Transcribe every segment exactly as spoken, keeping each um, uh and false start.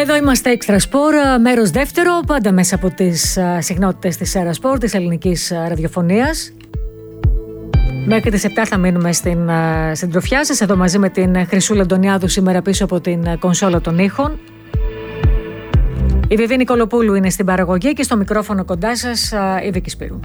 Εδώ είμαστε Extra Sport, μέρος δεύτερο, πάντα μέσα από τις συχνότητες της Σέρα Sport, της ελληνικής ραδιοφωνίας. Μέχρι τις επτά θα μείνουμε στην συντροφιά σας, εδώ μαζί με την Χρυσούλα Αντωνιάδου σήμερα πίσω από την κονσόλα των ήχων. Η Βιβί Νικολοπούλου είναι στην παραγωγή και στο μικρόφωνο κοντά σας η Βίκη Σπύρου.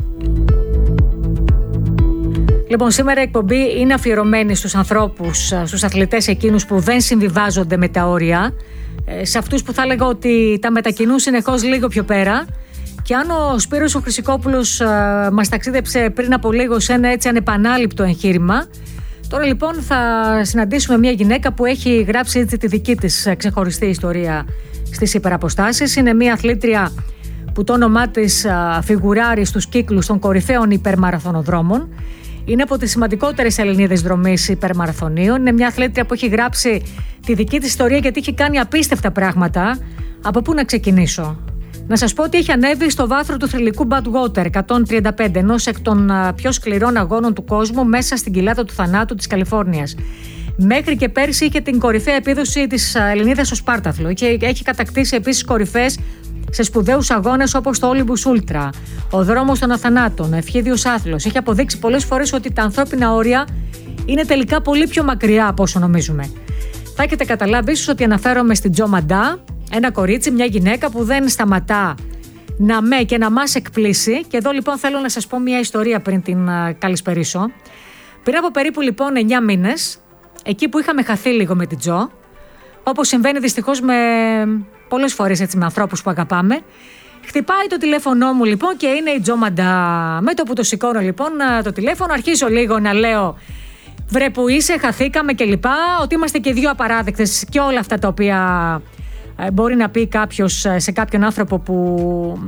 Λοιπόν, σήμερα η εκπομπή είναι αφιερωμένη στους ανθρώπους, στους αθλητές εκείνους που δεν συμβιβάζονται με τα όρια, σε αυτούς που θα έλεγα ότι τα μετακινούν συνεχώς λίγο πιο πέρα. Και αν ο Σπύρος ο Χρυσικόπουλος μας ταξίδεψε πριν από λίγο σε ένα έτσι ανεπανάληπτο εγχείρημα, τώρα λοιπόν θα συναντήσουμε μια γυναίκα που έχει γράψει έτσι τη δική της ξεχωριστή ιστορία στις υπεραποστάσεις. Είναι μια αθλήτρια που το όνομά της φιγουράρει στους κύκλους των κορυφαίων υπερμαραθωνοδρόμων. Είναι από τις σημαντικότερες Ελληνίδες δρομής υπερμαραθωνίων. Είναι μια αθλήτρια που έχει γράψει τη δική της ιστορία γιατί έχει κάνει απίστευτα πράγματα. Από πού να ξεκινήσω? Να σας πω ότι έχει ανέβει στο βάθρο του θρυλικού Badwater εκατόν τριάντα πέντε, ενός εκ των πιο σκληρών αγώνων του κόσμου, μέσα στην κοιλάδα του θανάτου της Καλιφόρνιας. Μέχρι και πέρσι είχε την κορυφαία επίδοση της Ελληνίδας στο Σπάρταθλο και έχει κατακτήσει επίσης κορυφές σε σπουδαίους αγώνες όπως το Olympus Ultra, ο δρόμος των αθανάτων, ο ευχίδιος άθλος. Έχει αποδείξει πολλές φορές ότι τα ανθρώπινα όρια είναι τελικά πολύ πιο μακριά από όσο νομίζουμε. Θα έχετε καταλάβει ίσως ότι αναφέρομαι στην Τζο Μαντά, ένα κορίτσι, μια γυναίκα που δεν σταματά να με και να μας εκπλήσει. Και εδώ λοιπόν θέλω να σας πω μια ιστορία πριν την uh, καλησπερίσω. Πριν από περίπου λοιπόν εννιά μήνες, εκεί που είχαμε χαθεί λίγο με την Τζο, όπως συμβαίνει δυστυχώς με πολλές φορές έτσι με ανθρώπους που αγαπάμε, χτυπάει το τηλέφωνό μου λοιπόν και είναι η Τζο Μαντά. Με το που το σηκώνω λοιπόν το τηλέφωνο, αρχίζω λίγο να λέω βρε που είσαι, χαθήκαμε και λοιπά, ότι είμαστε και δύο απαράδεκτες και όλα αυτά τα οποία μπορεί να πει κάποιος σε κάποιον άνθρωπο που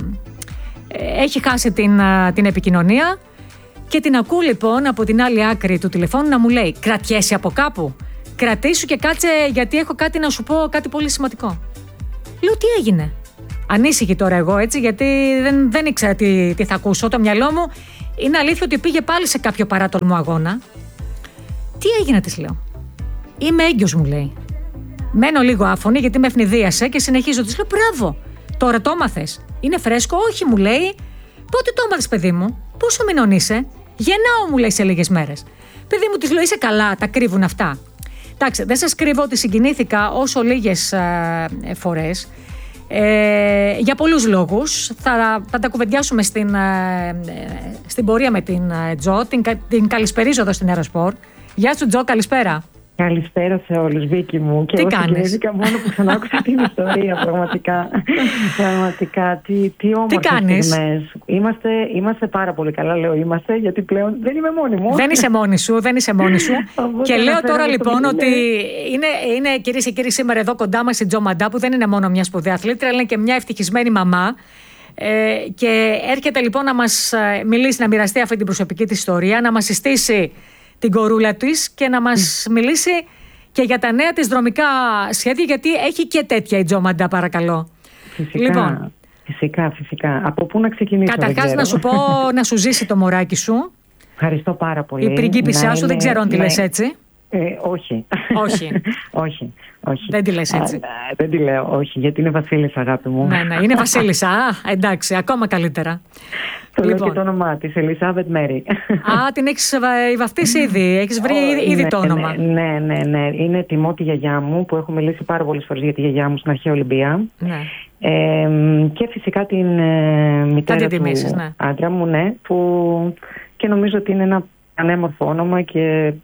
έχει χάσει την, την επικοινωνία. Και την ακούω λοιπόν από την άλλη άκρη του τηλεφώνου να μου λέει κρατιέσαι από κάπου, κρατήσου και κάτσε γιατί έχω κάτι να σου πω, κάτι πολύ σημαντικό. Λέω τι έγινε? Ανήσυχη τώρα εγώ έτσι, γιατί δεν, δεν ήξερα τι, τι θα ακούσω. Το μυαλό μου είναι αλήθεια ότι πήγε πάλι σε κάποιο παράτολμο αγώνα. Τι έγινε, της λέω? Είμαι έγκυος, μου λέει. Μένω λίγο άφωνη γιατί με ευνηδίασε και συνεχίζω. Της λέω μπράβο, τώρα το έμαθες? Είναι φρέσκο? Όχι, μου λέει. Πότε το έμαθες, παιδί μου? Πόσο μηνών είσαι? Γεννάω, μου λέει, σε λίγες μέρες. Παιδί μου, της λέω, είσαι καλά, τα κρύβουν αυτά? Εντάξει, δεν σας κρύβω ότι συγκινήθηκα όσο λίγες ε, φορές. Ε, για πολλούς λόγους. Θα, θα τα κουβεντιάσουμε στην, ε, στην πορεία με την ε, Τζο. Την, την καλησπερίζω εδώ στην Aerosport. Γεια σου, Τζο, καλησπέρα. Καλησπέρα σε όλους, Βίκη μου. Και τι εγώ συγκινήθηκα μόνο που ξανά άκουσα την ιστορία, πραγματικά. πραγματικά, τι, τι όμορφες στιγμές. Είμαστε, είμαστε πάρα πολύ καλά, λέω είμαστε, γιατί πλέον δεν είμαι μόνη μου. Δεν είσαι μόνη σου, δεν είσαι μόνη σου. Και λέω τώρα λοιπόν ότι είναι, είναι κυρίες και κύριοι σήμερα εδώ κοντά μας η Τζο Μαντά, που δεν είναι μόνο μια σπουδαία αθλήτρια, αλλά είναι και μια ευτυχισμένη μαμά. Ε, και έρχεται λοιπόν να μας μιλήσει, να μοιραστεί αυτή την προσωπική της ιστορία, να μας συστήσει την κορούλα της και να μας μιλήσει και για τα νέα της δρομικά σχέδια, γιατί έχει και τέτοια η Τζο Μαντά, παρακαλώ. Φυσικά, λοιπόν, φυσικά, φυσικά. Από πού να ξεκινήσω? Καταρχάς να σου πω να σου ζήσει το μωράκι σου. Ευχαριστώ πάρα πολύ. Η πριγκίπισσά σου, είναι, δεν ξέρω αν τη ναι. λες έτσι. Ε, όχι. Όχι. όχι. Όχι. Δεν τη λες έτσι. Α, δεν τη λέω, όχι, γιατί είναι Βασίλισσα, αγάπη μου. Ναι, ναι, είναι Βασίλισσα. Α, εντάξει, ακόμα καλύτερα. Το λοιπόν. Λέω και το όνομά της, Ελισάβετ Μέρι. Α, την έχεις βαφτίσει ήδη, έχεις βρει oh, ήδη ναι, το όνομα. Ναι, ναι, ναι. Είναι τιμό τη γιαγιά μου, που έχω μιλήσει πάρα πολλές φορές για τη γιαγιά μου στην αρχαία Ολυμπία. Ναι. Ε, και φυσικά την ε, μητέρα του ναι. άντρα μου, ναι, που και νομίζω ότι είναι ένα ανέμορφο όνομα και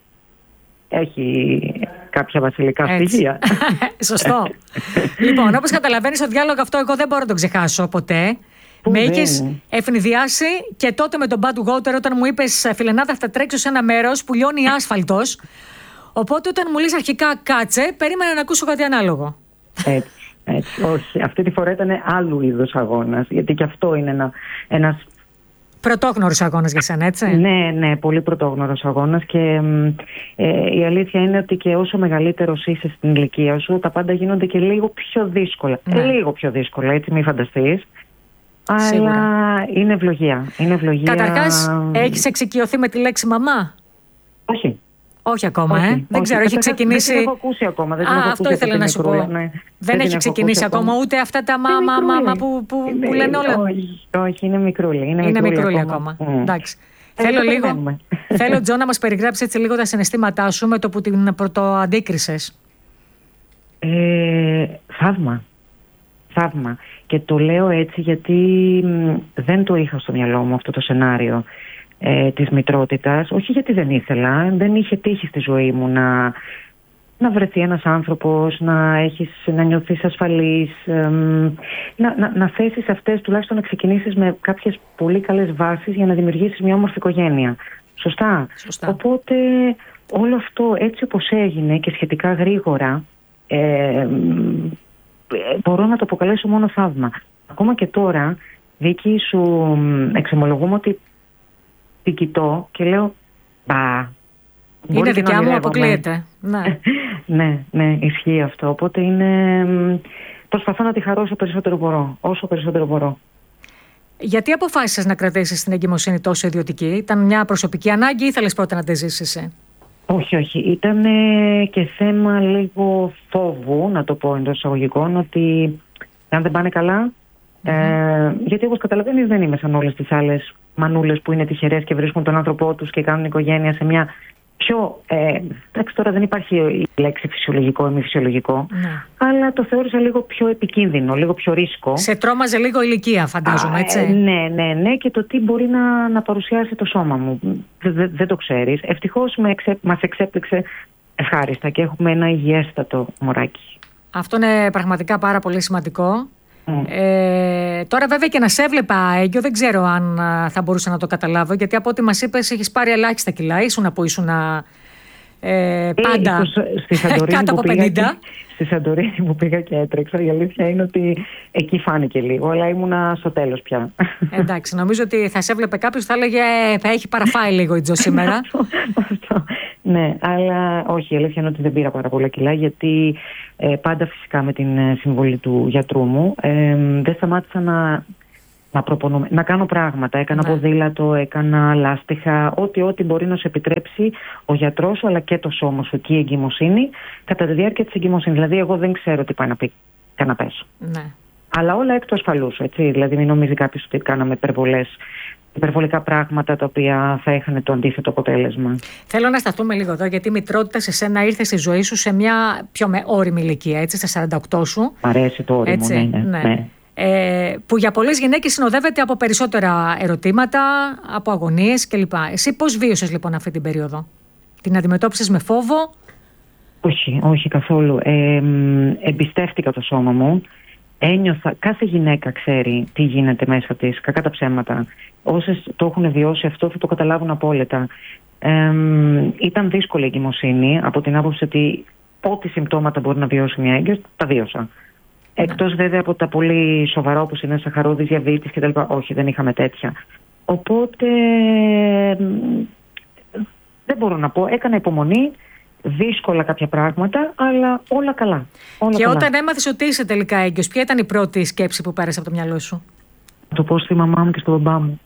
έχει κάποια βασιλικά στοιχεία. Σωστό. Λοιπόν, όπως καταλαβαίνεις, το διάλογο αυτό εγώ δεν μπορώ να το ξεχάσω ποτέ. Που με δεν... έχεις ευνηδιάσει και τότε με τον Badwater, όταν μου είπες φιλενάδα θα τρέξω σε ένα μέρος που λιώνει άσφαλτος. Οπότε όταν μου λες αρχικά κάτσε, περίμενα να ακούσω κάτι ανάλογο. Έτσι, έτσι. Όχι, αυτή τη φορά ήταν άλλου είδους αγώνας, γιατί και αυτό είναι ένα, ένας πρωτόγνωρος αγώνας για σένα, έτσι? Ναι, ναι, πολύ πρωτόγνωρος αγώνας και ε, η αλήθεια είναι ότι και όσο μεγαλύτερος είσαι στην ηλικία σου, τα πάντα γίνονται και λίγο πιο δύσκολα. Ναι. Λίγο πιο δύσκολα, έτσι, μην φανταστείς. Σίγουρα. Αλλά είναι ευλογία. Είναι ευλογία. Καταρχάς, έχεις εξοικειωθεί με τη λέξη μαμά? Όχι. Όχι ακόμα, όχι, ε. όχι. Δεν ξέρω, έχει ξεκινήσει. Δεν την έχω ακούσει ακόμα. Δεν Α, έχω αυτό ήθελα να σου πω. Ναι. Δεν, δεν έχει ξεκινήσει ακόμα, ούτε αυτά τα μάμα, μάμα που, που, είναι, που λένε όλα. Όχι, όχι, είναι μικρούλη. Είναι, είναι μικρούλη, μικρούλη ακόμα. ακόμα. Mm. Εντάξει. Ε, θέλω λίγο. Θέλω, Τζο, να μας περιγράψεις έτσι λίγο τα συναισθήματά σου με το που την πρωτοαντίκρισες. Ε, θαύμα. Θαύμα. Και το λέω έτσι γιατί μ, δεν το είχα στο μυαλό μου αυτό το σενάριο ε, της μητρότητας. Όχι γιατί δεν ήθελα, δεν είχε τύχει στη ζωή μου να, να βρεθεί ένας άνθρωπος, να, έχεις, να νιώθεις ασφαλής, ε, να, να, να θέσεις αυτές, τουλάχιστον να ξεκινήσεις με κάποιες πολύ καλές βάσεις για να δημιουργήσεις μια όμορφη οικογένεια. Σωστά. Σωστά. Οπότε όλο αυτό έτσι όπως έγινε και σχετικά γρήγορα, ε, μπορώ να το αποκαλέσω μόνο θαύμα. Ακόμα και τώρα, Βίκη, σου εξομολογούμε ότι την κοιτώ και λέω μπα. Είναι δικιά μου, αποκλείεται. Ναι. ναι, ναι, ισχύει αυτό. Οπότε είναι, προσπαθώ να τη χαρώ όσο περισσότερο μπορώ. Όσο περισσότερο μπορώ. Γιατί αποφάσισες να κρατήσεις την εγκυμοσύνη τόσο ιδιωτική? Ήταν μια προσωπική ανάγκη ή ήθελες πρώτα να τη ζήσεις εσύ? Όχι, όχι. Ήταν και θέμα λίγο φόβου, να το πω εντός εισαγωγικών, ότι αν δεν πάνε καλά. Mm-hmm. Ε, γιατί όπως καταλαβαίνεις δεν είμαι σαν όλες τις άλλες μανούλες που είναι τυχερές και βρίσκουν τον άνθρωπό τους και κάνουν οικογένεια σε μια πιο. Ε, εντάξει, τώρα δεν υπάρχει η λέξη φυσιολογικό ή μη φυσιολογικό, mm. αλλά το θεώρησα λίγο πιο επικίνδυνο, λίγο πιο ρίσκο. Σε τρόμαζε λίγο ηλικία, φαντάζομαι, Α, έτσι. Ε, ναι, ναι, ναι, και το τι μπορεί να, να παρουσιάσει το σώμα μου. Δεν δε, δε το ξέρεις. Ευτυχώς με εξέ, μας εξέπληξε ευχάριστα και έχουμε ένα υγιέστατο μωράκι. Αυτό είναι πραγματικά πάρα πολύ σημαντικό. Mm. Ε, τώρα βέβαια και να σε έβλεπα έγκυο δεν ξέρω αν θα μπορούσα να το καταλάβω, γιατί από ό,τι μας είπες έχεις πάρει ελάχιστα κιλά, ήσουν που ήσουν ε, πάντα ε, κάτω από πενήντα. Στη Σαντορίνη που πήγα και έτρεξα, η αλήθεια είναι ότι εκεί φάνηκε λίγο, αλλά ήμουνα στο τέλος πια. Εντάξει, νομίζω ότι θα σε έβλεπε κάποιος, θα έλεγε θα έχει παραφάει λίγο η Τζο σήμερα. Ναι, αλλά όχι, η αλήθεια είναι ότι δεν πήρα πάρα πολλά κιλά, γιατί ε, πάντα φυσικά με την ε, συμβολή του γιατρού μου ε, δεν σταμάτησα να, να, προπονούμε, να κάνω πράγματα. Έκανα ναι. ποδήλατο, έκανα λάστιχα, ό,τι ό,τι μπορεί να σου επιτρέψει ο γιατρός αλλά και το σώμα σου και η εγκυμοσύνη κατά τη διάρκεια της εγκυμοσύνης. Δηλαδή εγώ δεν ξέρω τι πάει να πει καναπές. Ναι. Αλλά όλα εκ του ασφαλούς, έτσι. Δηλαδή μην νομίζει κάποιος ότι κάναμε υπερβολές, υπερβολικά πράγματα τα οποία θα είχαν το αντίθετο αποτέλεσμα. Θέλω να σταθούμε λίγο εδώ, γιατί η μητρότητα σε σένα ήρθε στη ζωή σου σε μια πιο με όριμη ηλικία, έτσι, στα σαράντα οκτώ σου. Μ' αρέσει το όριμο, έτσι, ναι, ναι, ναι. ναι. Ε, που για πολλές γυναίκες συνοδεύεται από περισσότερα ερωτήματα, από αγωνίες κλπ. Εσύ πώς βίωσες λοιπόν αυτή την περίοδο? Την αντιμετώπισες με φόβο? Όχι, όχι καθόλου. Ε, εμπιστεύτηκα το σώμα μου. Ένιωθα, κάθε γυναίκα ξέρει τι γίνεται μέσα της, κακά τα ψέματα. Όσες το έχουν βιώσει αυτό θα το καταλάβουν απόλυτα. Ε, ήταν δύσκολη η εγκυμοσύνη από την άποψη ότι ό,τι συμπτώματα μπορεί να βιώσει μια έγκυος, τα βίωσα. Ναι. Εκτός βέβαια από τα πολύ σοβαρά όπως είναι σαχαρόδης, διαβήτης κτλ. Όχι, δεν είχαμε τέτοια. Οπότε δεν μπορώ να πω, έκανα υπομονή. Δύσκολα κάποια πράγματα, αλλά όλα καλά. Όλα και καλά. Όταν έμαθες ότι είσαι τελικά έγκυος, ποια ήταν η πρώτη σκέψη που πέρασε από το μυαλό σου? Το πω στη μαμά μου και στον μπαμπά μου.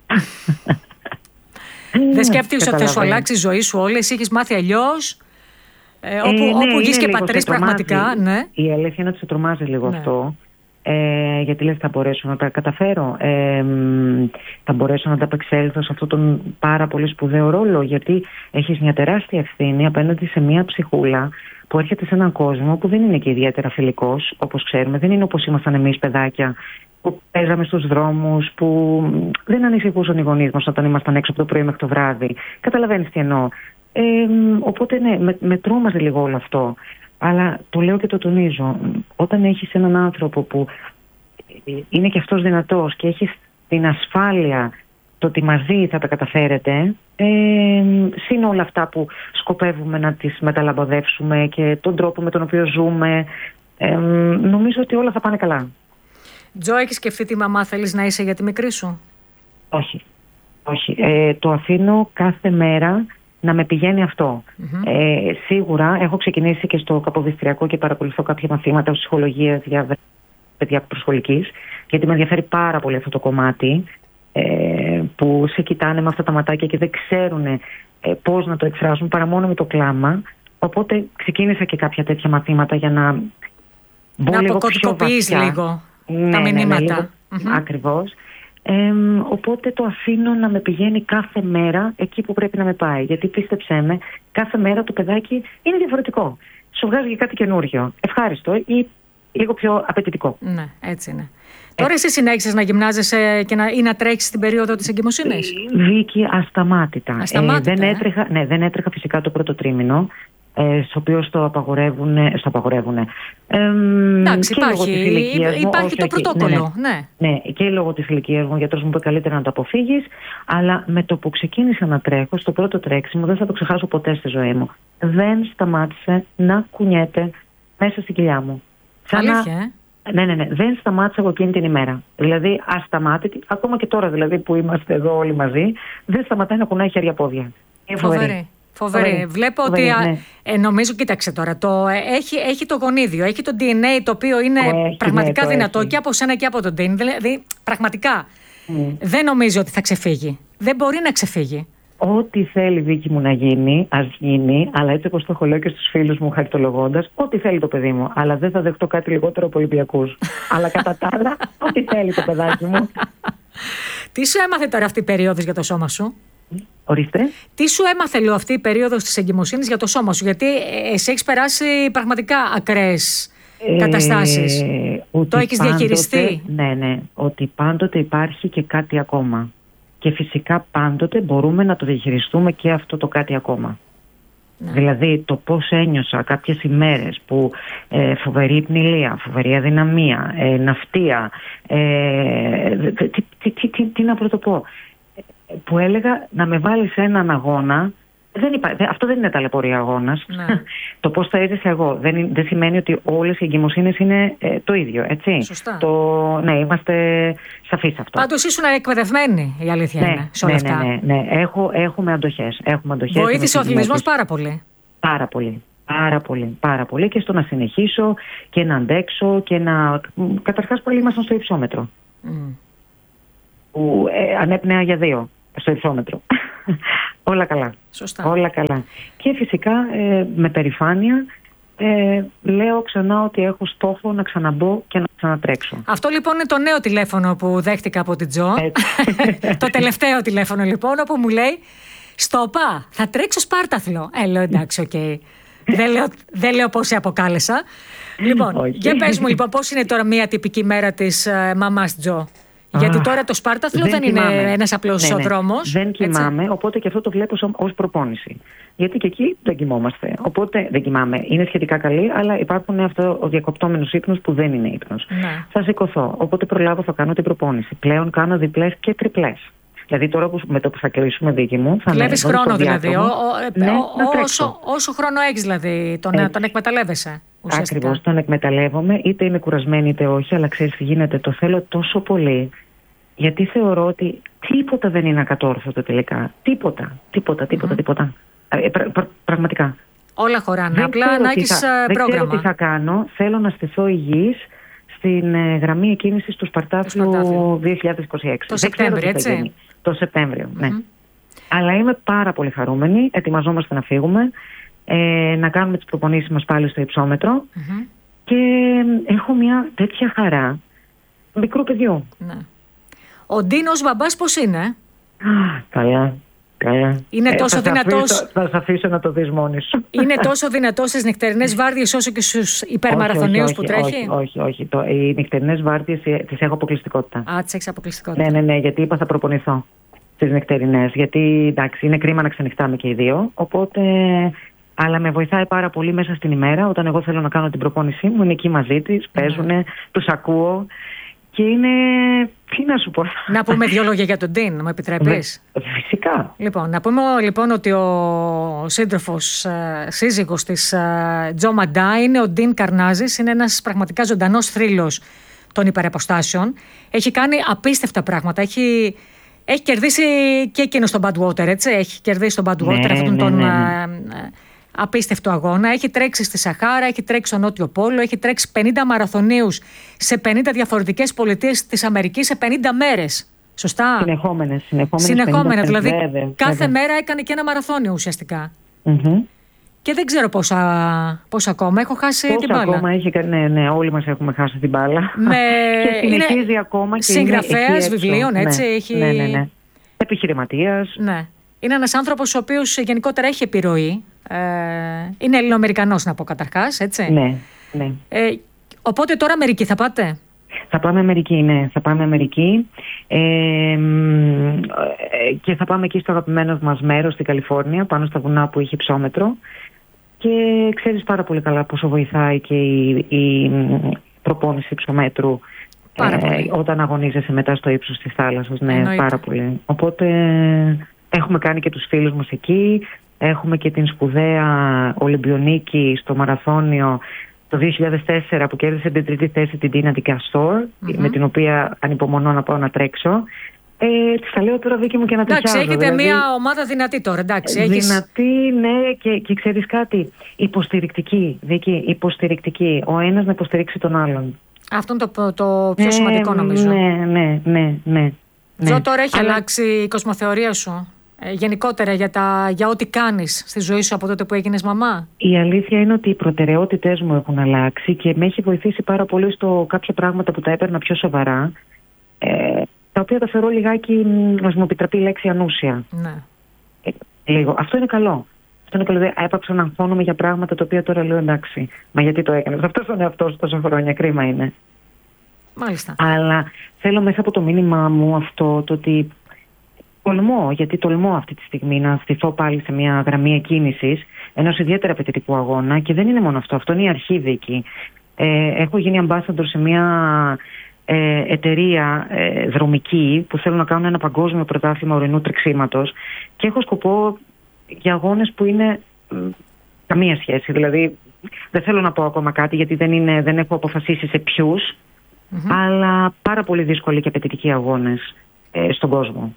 Δεν σκέφτηκες ότι θα σου αλλάξει η ζωή σου όλη? Εσύ έχεις μάθει αλλιώς? Ε, όπου ε, ναι, όπου γης και πατρίς πραγματικά. Ναι. Η αλήθεια είναι ότι σε τρομάζει λίγο ναι. αυτό. Ε, γιατί λες θα μπορέσω να τα καταφέρω, ε, θα μπορέσω να τα απεξέλθω σε αυτόν τον πάρα πολύ σπουδαίο ρόλο, γιατί έχεις μια τεράστια ευθύνη απέναντι σε μια ψυχούλα που έρχεται σε έναν κόσμο που δεν είναι και ιδιαίτερα φιλικός, όπως ξέρουμε. Δεν είναι όπως ήμασταν εμείς παιδάκια που παίζαμε στους δρόμους, που δεν ανησυχούσαν οι γονείς μας όταν ήμασταν έξω από το πρωί μέχρι το βράδυ. Καταλαβαίνεις τι εννοώ. Ε, οπότε ναι, με, με τρόμαζε λίγο όλο αυτό. Αλλά το λέω και το τονίζω. Όταν έχεις έναν άνθρωπο που είναι και αυτός δυνατός και έχεις την ασφάλεια το ότι μαζί θα τα καταφέρετε, ε, συν όλα αυτά που σκοπεύουμε να τις μεταλαμπαδεύσουμε και τον τρόπο με τον οποίο ζούμε, ε, νομίζω ότι όλα θα πάνε καλά. Τζο, έχεις σκεφτεί τι μαμά θέλεις να είσαι για τη μικρή σου? Όχι. Όχι. Ε, το αφήνω κάθε μέρα να με πηγαίνει αυτό. Mm-hmm. Ε, σίγουρα έχω ξεκινήσει και στο Καποδιστριακό και παρακολουθώ κάποια μαθήματα ψυχολογίας για παιδιά προσχολικής, γιατί με ενδιαφέρει πάρα πολύ αυτό το κομμάτι, ε, που σε κοιτάνε με αυτά τα ματάκια και δεν ξέρουν ε, πώς να το εκφράσουν παρά μόνο με το κλάμα. Οπότε ξεκίνησα και κάποια τέτοια μαθήματα για να μπω να λίγο πιο βαθιά. λίγο ναι, τα μηνύματα. Ναι, ναι, mm-hmm. Ακριβώς. Ε, οπότε το αφήνω να με πηγαίνει κάθε μέρα εκεί που πρέπει να με πάει. Γιατί πίστεψέ με, κάθε μέρα το παιδάκι είναι διαφορετικό. Σου βγάζει κάτι καινούριο, ευχάριστο ή λίγο πιο απαιτητικό. Ναι, έτσι είναι. Ε. Τώρα εσύ συνέχισες να γυμνάζεσαι και να, ή να τρέχεις στην περίοδο της εγκυμοσύνης? Βίκη, ασταμάτητα. ασταμάτητα ε, δεν, ε? έτρεχα, ναι, δεν έτρεχα φυσικά το πρώτο τρίμηνο, ε, στο οποίο στο απαγορεύουν. Στο απαγορεύουν. Ε, Εντάξει, υπάρχει, μου, υπάρχει το πρωτόκολλο. Ναι, ναι. ναι, και λόγω της ηλικίας μου, ο γιατρός μου είπε καλύτερα να το αποφύγεις. Αλλά με το που ξεκίνησα να τρέχω, στο πρώτο τρέξιμο, δεν θα το ξεχάσω ποτέ στη ζωή μου. Δεν σταμάτησε να κουνιέται μέσα στην κοιλιά μου. Αλήθεια, ε? Ναι, ναι, ναι. Δεν σταμάτησα από εκείνη την ημέρα. Δηλαδή, ασταμάτητη, ακόμα και τώρα δηλαδή που είμαστε εδώ όλοι μαζί, δεν σταματάει να κουνάει χέρια-πόδια. Φοβερή. Φοβερή. Φοβερή. Βλέπω Φοβερή, ότι. Ναι. Ε, νομίζω, κοίταξε τώρα, το, ε, έχει, έχει το γονίδιο, έχει το ντι εν έι το οποίο είναι έχει, πραγματικά ναι, δυνατό έχει. Και από σένα και από τον ντι εν έι. Δηλαδή, πραγματικά mm. δεν νομίζω ότι θα ξεφύγει. Δεν μπορεί να ξεφύγει. Ό,τι θέλει Βίκη μου να γίνει, ας γίνει, αλλά έτσι όπως το έχω λέω και στους φίλους μου χαριτολογώντας, ό,τι θέλει το παιδί μου. Αλλά δεν θα δεχτώ κάτι λιγότερο από Ολυμπιακούς. Αλλά κατά τα άλλα, ό,τι θέλει το παιδάκι μου. Τι σου έμαθε τώρα αυτή η περίοδος για το σώμα σου? Ορίστε. Τι σου έμαθε, λέω, αυτή η περίοδος της εγκυμοσύνης για το σώμα σου? Γιατί εσύ έχεις περάσει πραγματικά ακραίες ε, καταστάσεις. Το έχεις πάντοτε, διαχειριστεί. Ναι, ναι. Ότι πάντοτε υπάρχει και κάτι ακόμα. Και φυσικά πάντοτε μπορούμε να το διαχειριστούμε και αυτό το κάτι ακόμα. Ναι. Δηλαδή το πώς ένιωσα κάποιες ημέρες που ε, φοβερή πνηλία, φοβερή αδυναμία, ε, ναυτία, ε, τι, τι, τι, τι, τι να πρωτοπώ, που έλεγα να με βάλεις σε έναν αγώνα. Δεν υπά... Αυτό δεν είναι ταλαιπωρία αγώνας. Ναι. Το πώς θα έζησα εγώ. Δεν, δεν σημαίνει ότι όλες οι εγκυμοσύνες είναι ε, το ίδιο, έτσι. Σωστά. Το... Ναι, είμαστε σαφείς αυτό. Πάντως ήσουν εκπαιδευμένοι, η αλήθεια ναι, είναι, σε όλα ναι, αυτά. Ναι, ναι, ναι. Έχω, έχουμε αντοχές. Έχουμε αντοχές. Βοήθησε ο αθλητισμός πάρα πολύ. Πάρα πολύ. Πάρα πολύ, πάρα πολύ. Και στο να συνεχίσω και να αντέξω και να... Καταρχάς πάλι ήμασταν στο υψόμετρο. Mm. Που ε, ανέπνεα για δύο στο υψόμετρο. Όλα καλά. Σωστά. Όλα καλά. Και φυσικά ε, με περηφάνεια ε, λέω ξανά ότι έχω στόχο να ξαναμπω και να ξανατρέξω. Αυτό λοιπόν είναι το νέο τηλέφωνο που δέχτηκα από την Τζο. Το τελευταίο τηλέφωνο λοιπόν, όπου μου λέει «Στοπα, θα τρέξω Σπάρταθλο». Ε, λέω εντάξει, οκ. Okay. δεν, λέω, δεν λέω πώς σε αποκάλεσα. Λοιπόν, okay. Για πες μου λοιπόν πώς είναι τώρα μια τυπική μέρα της uh, μαμάς Τζο. Γιατί τώρα το Σπάρταθλο δεν, δεν είναι ένας απλός ναι, ναι. δρόμος. Δεν κοιμάμαι, έτσι. Οπότε και αυτό το βλέπω ως προπόνηση. Γιατί και εκεί δεν κοιμόμαστε. Οπότε δεν κοιμάμαι. Είναι σχετικά καλή, αλλά υπάρχουν αυτό ο διακοπτόμενος ύπνος που δεν είναι ύπνος. Ναι. Θα σηκωθώ. Οπότε προλάβω, θα κάνω την προπόνηση. Πλέον κάνω διπλές και τριπλές. Δηλαδή τώρα που, με το που θα κλείσουμε δίκη μου. Βλέπεις χρόνο δηλαδή. Ο, ο, ναι, ο, όσο, όσο χρόνο έχεις δηλαδή, τον, τον εκμεταλλεύεσαι. Ακριβώς, τον εκμεταλλεύομαι. Είτε είμαι κουρασμένη είτε όχι, αλλά ξέρεις τι γίνεται. Το θέλω τόσο πολύ. Γιατί θεωρώ ότι τίποτα δεν είναι ακατόρθωτο τελικά. Τίποτα, τίποτα, τίποτα, mm-hmm. τίποτα. Ε, πρα, πρα, πραγματικά. Όλα χωράνε. Δεν Απλά να έχεις πρόγραμμα. Δεν ξέρω τι θα κάνω. Θέλω να στηθώ υγιής στην ε, γραμμή εκκίνησης του Σπαρτάθλου δύο χιλιάδες είκοσι έξι. Το Σεπτέμβριο, έτσι. Το Σεπτέμβριο, ναι. Mm-hmm. Αλλά είμαι πάρα πολύ χαρούμενη. Ετοιμαζόμαστε να φύγουμε. Ε, να κάνουμε τις προπονήσεις μας πάλι στο υψόμετρο. Mm-hmm. Και έχω μια τέτοια χαρά μικρού παιδιού. Ναι. Ο Ντίνος μπαμπάς πώς είναι? Καλά, καλά. Είναι ε, τόσο θα δυνατός. Αφήσω, θα σε αφήσω να το δεις μόνη σου. Είναι τόσο δυνατός στις νυχτερινές βάρδιες όσο και στους υπερμαραθωνίους που τρέχει? Όχι, όχι, όχι. Το, οι νυχτερινές βάρδιες τις έχω αποκλειστικότητα. Α, τις έχεις αποκλειστικότητα. Ναι, ναι, ναι, γιατί είπα θα προπονηθώ στις νυχτερινές. Γιατί εντάξει, είναι κρίμα να ξενυχτάμε και οι δύο. Οπότε. Αλλά με βοηθάει πάρα πολύ μέσα στην ημέρα. Όταν εγώ θέλω να κάνω την προπόνησή μου, είναι εκεί μαζί της, παίζουνε, τους ακούω. Και είναι. Τι να σου πω. Να πούμε δύο λόγια για τον Ντίν, μου επιτρέπεις? Φυσικά. Λοιπόν, να πούμε λοιπόν ότι ο σύντροφος σύζυγος της Τζο Μαντά είναι ο Ντίν Καρνάζης. Είναι ένας πραγματικά ζωντανός θρύλος των υπεραποστάσεων. Έχει κάνει απίστευτα πράγματα. Έχει, έχει κερδίσει και εκείνο στον Badwater, έτσι. Έχει κερδίσει τον Badwater, ναι, αυτόν ναι, τον. Ναι, ναι. Απίστευτο αγώνα. Έχει τρέξει στη Σαχάρα, έχει τρέξει στο Νότιο Πόλο, έχει τρέξει πενήντα μαραθωνίους σε πενήντα διαφορετικές πολιτείες της Αμερικής σε πενήντα μέρες. Σωστά. Συνεχόμενες. Συνεχόμενες Συνεχόμενα, δηλαδή βέβαια, κάθε βέβαια. μέρα έκανε και ένα μαραθώνιο ουσιαστικά. Mm-hmm. Και δεν ξέρω πόσα, πόσα ακόμα. Έχω χάσει πόσα την μπάλα. Ακόμα έχει, ναι, ναι, όλοι μας έχουμε χάσει την μπάλα. Με... και συνεχίζει είναι ακόμα και συγγραφέας βιβλίων, έτσι. Ναι, έχει... ναι, ναι, ναι. Επιχειρηματίας. Ναι. Είναι ένας άνθρωπος ο οποίος γενικότερα έχει επιρροή. Ε, είναι Ελληνοαμερικανός, να πω καταρχάς, έτσι. Ναι, ναι. Ε, οπότε τώρα Αμερική θα πάτε? Θα πάμε Αμερική, ναι. Θα πάμε Αμερική ε, και θα πάμε εκεί στο αγαπημένο μας μέρος, στην Καλιφόρνια, πάνω στα βουνά που έχει υψόμετρο. Και ξέρεις πάρα πολύ καλά πόσο βοηθάει και η, η προπόνηση υψομέτρου ε, όταν αγωνίζεσαι μετά στο ύψος της θάλασσας. Ναι, εννοείται. Πάρα πολύ. Οπότε έχουμε κάνει και τους φίλους μας εκεί. Έχουμε και την σπουδαία Ολυμπιονίκη στο μαραθώνιο το δύο χιλιάδες τέσσερα που κέρδισε την τρίτη θέση την Τίνα Ντικαστόρ, mm-hmm. με την οποία ανυπομονώ να πάω να τρέξω. Ε, της τα λέω τώρα, Βίκη μου, και να τριχιάζω. Εντάξει, έχετε δηλαδή, μια ομάδα δυνατή τώρα, εντάξει. Έχεις... Δυνατή, ναι, και, και ξέρεις κάτι, υποστηρικτική, Βίκη, υποστηρικτική. Ο ένας να υποστηρίξει τον άλλον. Αυτό είναι το, το πιο ε, σημαντικό, νομίζω. Ναι, ναι, ναι, ναι. Ζω, τώρα έχει Αλλά... αλλάξει η κοσμοθεωρία σου. Ε, γενικότερα για, τα, για ό,τι κάνεις στη ζωή σου από τότε που έγινες μαμά. Η αλήθεια είναι ότι οι προτεραιότητες μου έχουν αλλάξει και με έχει βοηθήσει πάρα πολύ στο κάποια πράγματα που τα έπαιρνα πιο σοβαρά, ε, τα οποία τα θεωρώ λιγάκι, ας μου επιτραπεί η λέξη, ανούσια. Ναι. Ε, λίγο. Αυτό είναι καλό. Αυτό είναι καλό. Δηλαδή, έπαψα να αγχώνομαι για πράγματα τα οποία τώρα λέω εντάξει. Μα γιατί το έκανες αυτό στον εαυτό σου τόσα χρόνια? Κρίμα είναι. Μάλιστα. Αλλά θέλω μέσα από το μήνυμά μου αυτό το ότι τολμώ, γιατί τολμώ αυτή τη στιγμή να στηθώ πάλι σε μια γραμμή εκκίνησης ενός ιδιαίτερα απαιτητικού αγώνα, και δεν είναι μόνο αυτό. Αυτό είναι η αρχή, Βίκη. Ε, έχω γίνει ambassador σε μια ε, εταιρεία ε, δρομική που θέλω να κάνω ένα παγκόσμιο πρωτάθλημα ορεινού τρεξίματος και έχω σκοπό για αγώνες που είναι μ, καμία σχέση. Δηλαδή δεν θέλω να πω ακόμα κάτι γιατί δεν, είναι, δεν έχω αποφασίσει σε ποιους, mm-hmm. αλλά πάρα πολύ δύσκολοι και απαιτητικοί αγώνες ε, στον κόσμο.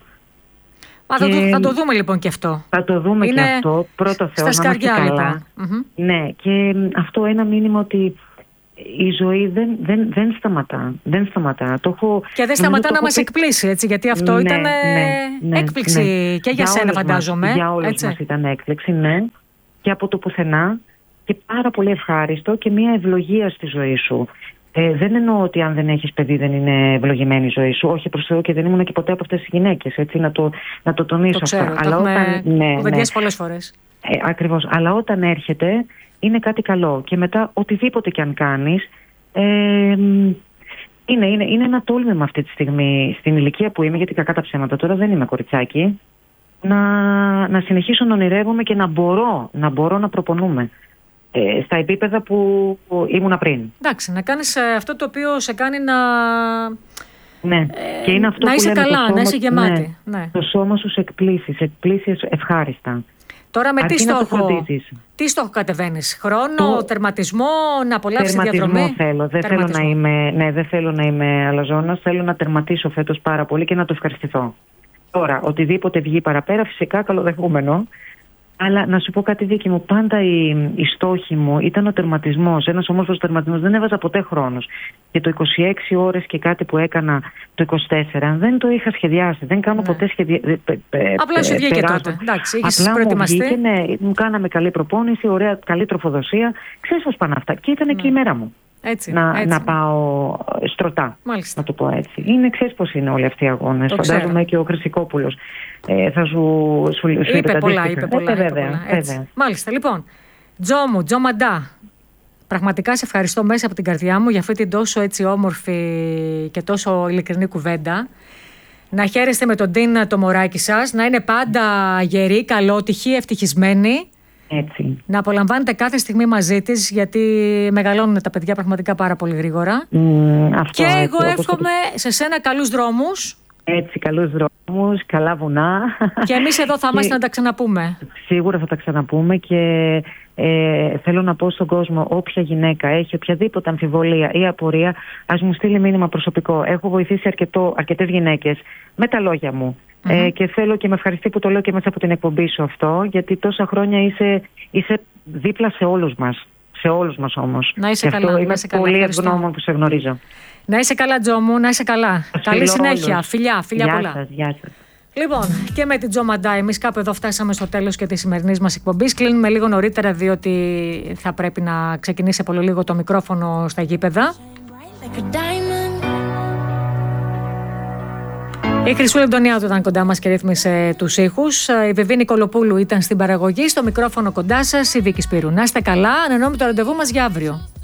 Α, θα, το, θα το δούμε λοιπόν και αυτό. Θα το δούμε είναι και αυτό. Πρώτο Θεό, στα σκαριά, λοιπόν. Mm-hmm. Ναι, και αυτό ένα μήνυμα ότι η ζωή δεν, δεν, δεν σταματά. Δεν σταματά. Το έχω, και δεν σταματά να μας πει... εκπλήσει, έτσι, γιατί αυτό ναι, ήταν ναι, ναι, έκπληξη ναι. και για, για σένα, φαντάζομαι. Μας, για όλους έτσι. Μας ήταν έκπληξη, ναι. Και από το πουθενά. Και πάρα πολύ ευχάριστο και μια ευλογία στη ζωή σου. Ε, δεν εννοώ ότι αν δεν έχεις παιδί δεν είναι ευλογημένη η ζωή σου. Όχι, προς Θεού, και δεν ήμουν και ποτέ από αυτές τις γυναίκες. Έτσι, να το, να το τονίσω το ξέρω, αυτά. Το Αλλά έχουμε όταν. Ναι, κουβεντιάσει ναι. πολλές φορές. Ε, ακριβώς. Αλλά όταν έρχεται είναι κάτι καλό. Και μετά οτιδήποτε και αν κάνεις. Ε, είναι, είναι, είναι ένα τόλμημα αυτή τη στιγμή στην ηλικία που είμαι, γιατί κακά τα ψέματα τώρα δεν είμαι κοριτσάκι. Να, να συνεχίσω να ονειρεύομαι και να μπορώ να, μπορώ να προπονούμε. Στα επίπεδα που ήμουνα πριν. Εντάξει, να κάνεις αυτό το οποίο σε κάνει να, ναι. ε, και είναι αυτό να που είσαι λέμε, καλά, σώμα, να είσαι γεμάτη. Ναι, ναι. Το σώμα σου σε εκπλήσει, σε εκπλήσει ευχάριστα. Τώρα με τι στόχο, τι στόχο κατεβαίνεις? Χρόνο, το... τερματισμό, να απολαύσεις τη διαδρομή? Τερματισμό θέλω. Δεν θέλω, να είμαι, ναι, δεν θέλω να είμαι αλαζόνας. Θέλω να τερματίσω φέτος πάρα πολύ και να το ευχαριστηθώ. Τώρα, οτιδήποτε βγει παραπέρα, φυσικά καλοδεχούμενο. Αλλά να σου πω κάτι, Βίκη μου, πάντα η, η στόχη μου ήταν ο τερματισμός. Ένας όμορφος τερματισμός. Δεν έβαζα ποτέ χρόνος. Και το είκοσι έξι ώρες και κάτι που έκανα το είκοσι τέσσερα δεν το είχα σχεδιάσει. Δεν κάνω ναι. ποτέ σχεδιάσει. Απλά σου βγήκε τότε. Εντάξει, είχες προετοιμαστεί. Μου βγήκε, ναι, μου κάναμε καλή προπόνηση, ωραία, καλή τροφοδοσία. Ξέρεις πώς πάνε αυτά. Και ήταν ναι. εκεί η μέρα μου. Έτσι, να, έτσι. να πάω στρωτά. Μάλιστα. Να το πω έτσι. Είναι, ξέρεις πώς είναι όλοι αυτοί οι αγώνες. Φαντάζομαι ξέρω. Και ο Χρυσικόπουλος ε, θα σου, σου, σου είπε, είπε πολλά. Είπε πολλά, ε, είπε βέβαια, πολλά. βέβαια. Μάλιστα. Λοιπόν, Τζο μου, Τζο Μαντά, πραγματικά σε ευχαριστώ μέσα από την καρδιά μου για αυτή την τόσο έτσι όμορφη και τόσο ειλικρινή κουβέντα. Να χαίρεστε με τον Ντίνα το μωράκι σας, να είναι πάντα γεροί, καλότυχοι, ευτυχισμένοι. Έτσι. Να απολαμβάνετε κάθε στιγμή μαζί της, γιατί μεγαλώνουν τα παιδιά πραγματικά πάρα πολύ γρήγορα. Mm, αυτό, και έτσι, εγώ εύχομαι το... σε σένα καλούς δρόμους. Έτσι, καλούς δρόμους, καλά βουνά. Και εμείς εδώ θα είμαστε και... να τα ξαναπούμε. Σίγουρα θα τα ξαναπούμε και ε, θέλω να πω στον κόσμο, όποια γυναίκα έχει οποιαδήποτε αμφιβολία ή απορία, ας μου στείλει μήνυμα προσωπικό. Έχω βοηθήσει αρκετό, αρκετές γυναίκες με τα λόγια μου. Mm-hmm. Ε, και θέλω και με ευχαριστεί που το λέω και μέσα από την εκπομπή σου αυτό, γιατί τόσα χρόνια είσαι, είσαι δίπλα σε όλους μας. Σε όλους μας όμως. Να είσαι και καλά. αυτό είμαι καλά, πολύ ευγνώμων που σε γνωρίζω. Να είσαι καλά, Τζο μου, να είσαι καλά. Καλή συνέχεια. Όλους. Φιλιά, φιλιά Γεια πολλά. σας, γεια σας. Λοιπόν, και με την Τζο Μαντά, εμείς κάπου εδώ φτάσαμε στο τέλος και της σημερινής μας εκπομπής. Κλείνουμε λίγο νωρίτερα, διότι θα πρέπει να ξεκινήσει από λίγο το μικρόφωνο στα γήπεδα. Η Χρυσούλα Αντωνιάδου ήταν κοντά μας και ρύθμισε τους ήχους. Η Βιβή Νικολοπούλου ήταν στην παραγωγή. Στο μικρόφωνο κοντά σας η Βίκη Σπύρου. Να είστε καλά, ανανεώνουμε το ραντεβού μας για αύριο.